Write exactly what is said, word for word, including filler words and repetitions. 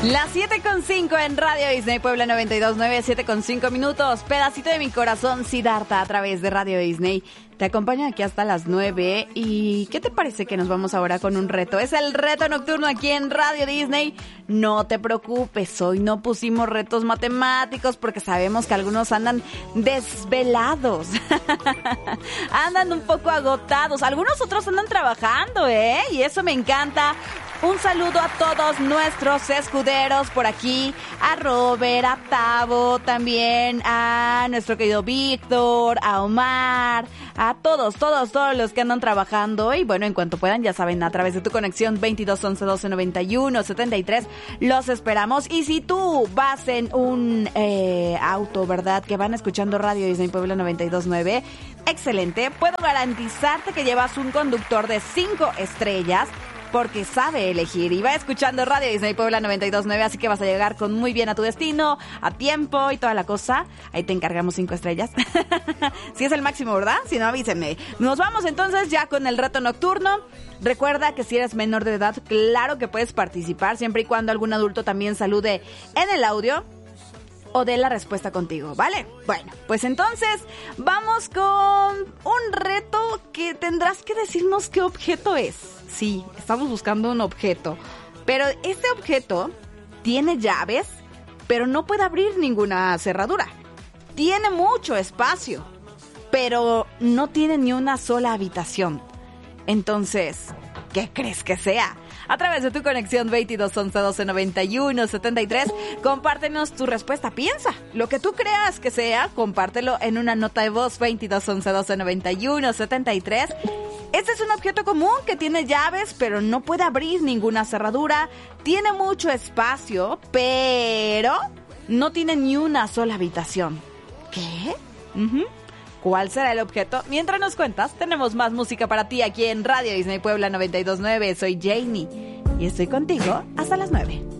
Las siete con cinco en Radio Disney Puebla noventa y dos punto nueve, siete con cinco minutos. Pedacito de mi corazón, Siddhartha, a través de Radio Disney. Te acompaño aquí hasta las nueve. ¿Y qué te parece que nos vamos ahora con un reto? Es el reto nocturno aquí en Radio Disney. No te preocupes, hoy no pusimos retos matemáticos porque sabemos que algunos andan desvelados. Andan un poco agotados. Algunos otros andan trabajando, ¿eh? Y eso me encanta. Un saludo a todos nuestros escuderos por aquí, a Robert, a Tavo, también a nuestro querido Víctor, a Omar, a todos, todos, todos los que andan trabajando. Y bueno, en cuanto puedan, ya saben, a través de tu conexión veintidós once doce noventa y uno setenta y tres, los esperamos. Y si tú vas en un eh, auto, ¿verdad?, que van escuchando Radio Disney Puebla noventa y dos punto nueve, excelente, puedo garantizarte que llevas un conductor de cinco estrellas, porque sabe elegir y va escuchando Radio Disney Puebla noventa y dos punto nueve, así que vas a llegar con muy bien a tu destino, a tiempo y toda la cosa. Ahí te encargamos cinco estrellas. Si es el máximo, ¿verdad? Si no, avísenme. Nos vamos entonces ya con el reto nocturno. Recuerda que si eres menor de edad, claro que puedes participar, siempre y cuando algún adulto también salude en el audio o dé la respuesta contigo, ¿vale? Bueno, pues entonces vamos con un reto que tendrás que decirnos qué objeto es. Sí, estamos buscando un objeto, pero este objeto tiene llaves, pero no puede abrir ninguna cerradura. Tiene mucho espacio, pero no tiene ni una sola habitación. Entonces, ¿qué crees que sea? A través de tu conexión veintidós once doce noventa y uno setenta y tres, compártenos tu respuesta. Piensa, lo que tú creas que sea, compártelo en una nota de voz veintidós once doce noventa y uno setenta y tres. Este es un objeto común que tiene llaves, pero no puede abrir ninguna cerradura. Tiene mucho espacio, pero no tiene ni una sola habitación. ¿Qué? Uh-huh. ¿Cuál será el objeto? Mientras nos cuentas, tenemos más música para ti aquí en Radio Disney Puebla noventa y dos punto nueve. Soy Janie y estoy contigo hasta las nueve.